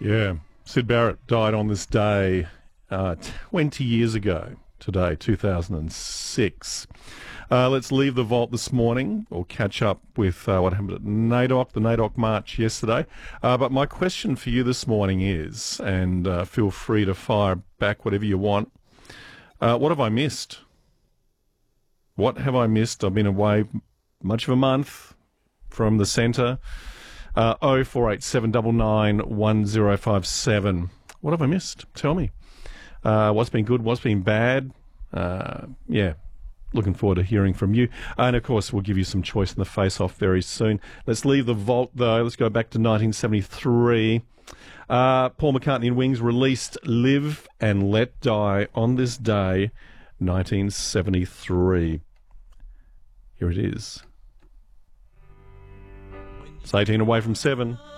Yeah. Sid Barrett died on this day 20 years ago today, 2006. Let's leave the vault this morning or catch up with what happened at NAIDOC, the NAIDOC March yesterday. But my question for you this morning is, and feel free to fire back whatever you want, what have I missed? What have I missed? I've been away much of a month from the centre. 0487991057. What have I missed? Tell me. What's been good? What's been bad? Looking forward to hearing from you. And, of course, we'll give you some choice in the face-off very soon. Let's leave the vault, though. Let's go back to 1973. Paul McCartney and Wings released Live and Let Die on this day, 1973. Here it is. It's 18 away from 7.